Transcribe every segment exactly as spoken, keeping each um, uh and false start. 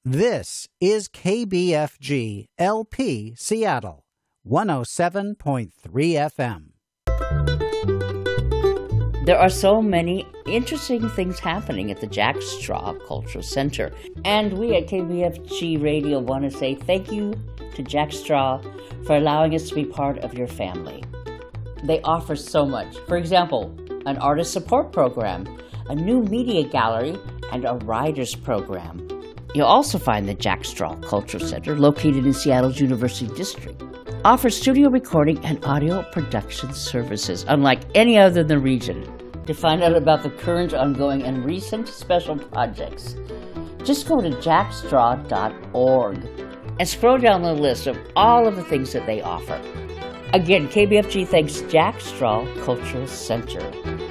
This is K B F G L P Seattle, one oh seven point three F M. There are so many interesting things happening at the Jack Straw Cultural Center. And we at K B F G Radio want to say thank you to Jack Straw for allowing us to be part of your family. They offer so much. For example, an artist support program, a new media gallery, and a writers program. You'll also find the Jack Straw Cultural Center, located in Seattle's University District, offers studio recording and audio production services unlike any other in the region. To find out about the current, ongoing, and recent special projects, just go to jack straw dot org and scroll down the list of all of the things that they offer. Again, K B F G thanks Jack Straw Cultural Center.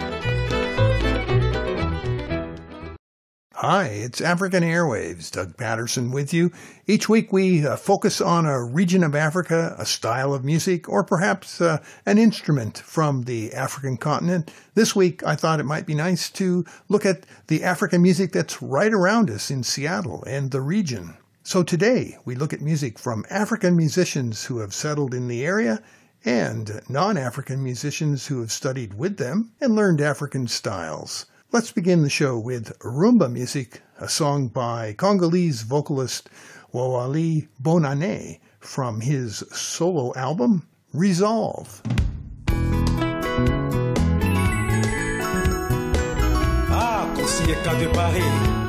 Hi, it's African Airwaves, Doug Patterson with you. Each week we uh, focus on a region of Africa, a style of music, or perhaps uh, an instrument from the African continent. This week I thought it might be nice to look at the African music that's right around us in Seattle and the region. So today we look at music from African musicians who have settled in the area and non-African musicians who have studied with them and learned African styles. Let's begin the show with Rumba music, a song by Congolese vocalist Wawali Bonane from his solo album, Resolve. Ah, Kossié Kadebare.